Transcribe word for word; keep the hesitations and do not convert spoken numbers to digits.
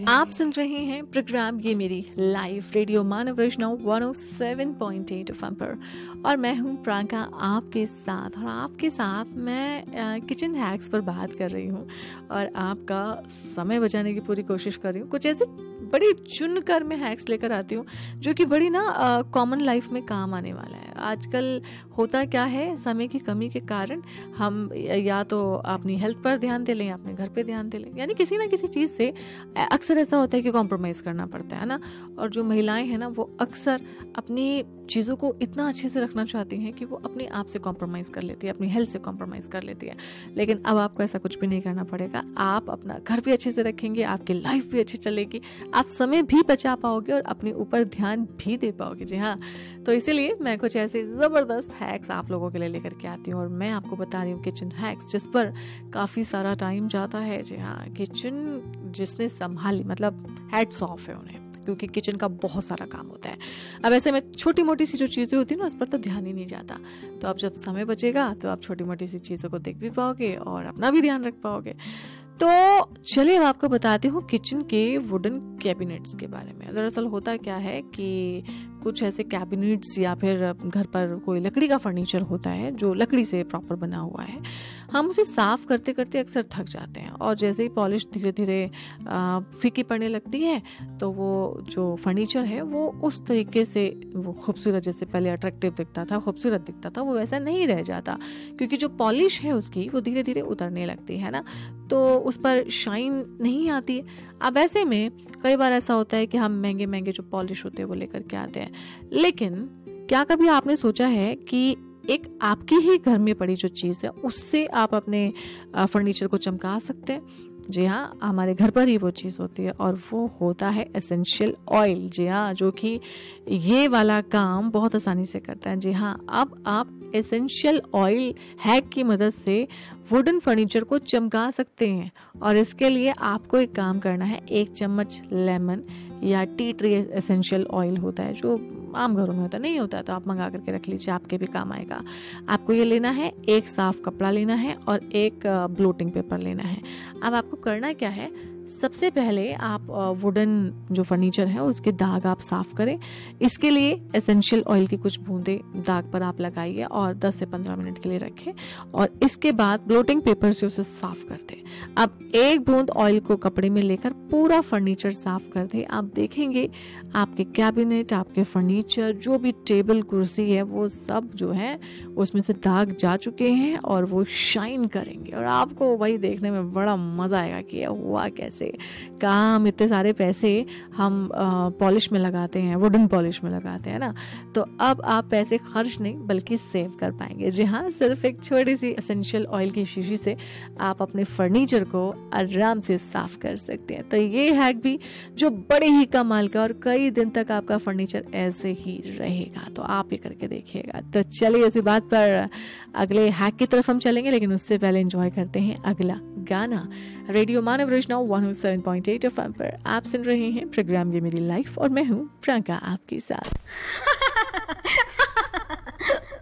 आप सुन रहे हैं प्रोग्राम ये मेरी लाइव रेडियो मानव रचना one O seven point eight F M पर, और मैं हूं प्रांका आपके साथ। और आपके साथ मैं किचन हैक्स पर बात कर रही हूं और आपका समय बचाने की पूरी कोशिश कर रही हूं। कुछ ऐसे बड़ी चुन कर मैं हैक्स लेकर आती हूँ जो कि बड़ी ना कॉमन लाइफ में काम आने वाला है। आजकल होता क्या है, समय की कमी के कारण हम या तो अपनी हेल्थ पर ध्यान दे लें या अपने घर पे ध्यान दे लें, यानी किसी ना किसी चीज़ से अक्सर ऐसा होता है कि कॉम्प्रोमाइज़ करना पड़ता है ना। और जो महिलाएं हैं ना, वो अक्सर अपनी चीज़ों को इतना अच्छे से रखना चाहती हैं कि वो अपने आप से कॉम्प्रोमाइज़ कर लेती है, अपनी हेल्थ से कॉम्प्रोमाइज़ कर लेती है। लेकिन अब आपको ऐसा कुछ भी नहीं करना पड़ेगा। आप अपना घर भी अच्छे से रखेंगे, आपकी लाइफ भी अच्छी चलेगी, आप समय भी बचा पाओगे और अपने ऊपर ध्यान भी दे पाओगे। जी हाँ, तो इसीलिए मैं कुछ ऐसे ज़बरदस्त हैक्स आप लोगों के लिए लेकर के आती हूँ और मैं आपको बता रही हूँ किचन हैक्स जिस पर काफ़ी सारा टाइम जाता है। जी हाँ, किचन जिसने संभाली, मतलब हैट्स ऑफ है उन्हें, क्योंकि किचन का बहुत सारा काम होता है। अब ऐसे में छोटी मोटी सी जो चीज़ें होती हैं ना, उस पर तो ध्यान ही नहीं जाता। तो अब जब समय बचेगा तो आप छोटी मोटी सी चीज़ों को देख भी पाओगे और अपना भी ध्यान रख पाओगे। तो चलिए अब आपको बताती हूँ किचन के वुडन कैबिनेट्स के बारे में। दरअसल होता क्या है कि कुछ ऐसे कैबिनेट्स या फिर घर पर कोई लकड़ी का फर्नीचर होता है जो लकड़ी से प्रॉपर बना हुआ है, हम उसे साफ करते करते अक्सर थक जाते हैं और जैसे ही पॉलिश धीरे धीरे फीकी पड़ने लगती है तो वो जो फर्नीचर है वो उस तरीके से वो खूबसूरत, जैसे पहले अट्रैक्टिव दिखता था, खूबसूरत दिखता था, वो वैसा नहीं रह जाता, क्योंकि जो पॉलिश है उसकी वो धीरे धीरे उतरने लगती है ना, तो उस पर शाइन नहीं आती है। अब ऐसे में कई बार ऐसा होता है कि हम महंगे महंगे जो पॉलिश होते हैं वो लेकर के आते हैं, लेकिन क्या कभी आपने सोचा है कि एक आपकी ही घर में पड़ी जो चीज़ है उससे आप अपने फर्नीचर को चमका सकते हैं? जी हाँ, हमारे घर पर ही वो चीज़ होती है और वो होता है एसेंशियल ऑयल। जी हाँ, जो कि ये वाला काम बहुत आसानी से करता है। जी हाँ, अब आप एसेंशियल ऑयल हैक की मदद से वुडन फर्नीचर को चमका सकते हैं। और इसके लिए आपको एक काम करना है, एक चम्मच लेमन या टी ट्री एसेंशियल ऑयल होता है जो आम घरों में होता नहीं होता, तो आप मंगा करके रख लीजिए, आपके भी काम आएगा। आपको ये लेना है, एक साफ कपड़ा लेना है और एक ब्लोटिंग पेपर लेना है। अब आपको करना क्या है, सबसे पहले आप वुडन जो फर्नीचर है उसके दाग आप साफ करें। इसके लिए एसेंशियल ऑयल की कुछ बूंदें दाग पर आप लगाइए और दस से पंद्रह मिनट के लिए रखें और इसके बाद ब्लोटिंग पेपर से उसे साफ कर दें। अब एक बूंद ऑयल को कपड़े में लेकर पूरा फर्नीचर साफ कर दें। आप देखेंगे आपके कैबिनेट, आपके फर्नीचर, जो भी टेबल कुर्सी है, वो सब जो है उसमें से दाग जा चुके हैं और वो शाइन करेंगे और आपको वही देखने में बड़ा मजा आएगा कि हुआ कैसे काम, इतने सारे पैसे हम पॉलिश में लगाते हैं, वुडन पॉलिश में लगाते हैं ना, तो अब आप पैसे खर्च नहीं बल्कि सेव कर पाएंगे। जी हाँ, सिर्फ एक छोटी सी एसेंशियल ऑयल की शीशी से आप अपने फर्नीचर को आराम से साफ कर सकते हैं। तो ये हैक भी जो बड़े ही कमाल का, और कई दिन तक आपका फर्नीचर ऐसे ही रहेगा, तो आप ये करके देखिएगा। तो चलिए इसी बात पर अगले हैक की तरफ हम चलेंगे, लेकिन उससे पहले एंजॉय करते हैं अगला गाना। रेडियो मानव रचना one O seven point eight F M पर आप सुन रहे हैं प्रोग्राम ये मेरी लाइफ और मैं हूँ प्रांका आपके साथ।